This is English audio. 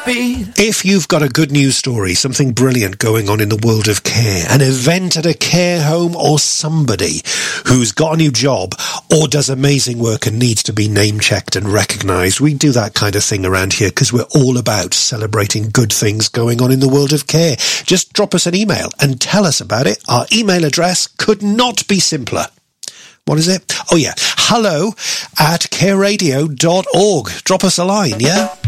happy. If you've got a good news story, something brilliant going on in the world of care, an event at a care home, or somebody who's got a new job or does amazing work and needs to be name-checked and recognised, we do that kind of thing around here because we're all about celebrating good things going on in the world of care. Just drop us an email and tell us about it. Our email address could not be simpler. What is it? Oh, yeah. hello@careradio.org. Drop us a line, yeah?